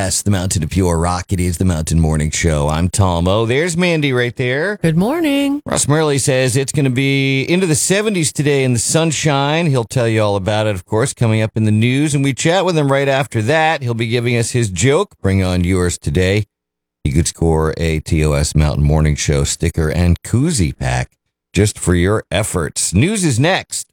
Yes, the Mountain of Pure Rock. It is the Mountain Morning Show. I'm Tom O. There's Mandy right there. Good morning. Ross Murley says it's going to be into the 70s today in the sunshine. He'll tell you all about it, of course, coming up in the news. And we chat with him right after that. He'll be giving us his joke. Bring on yours today. You could score a TOS Mountain Morning Show sticker and koozie pack just for your efforts. News is next.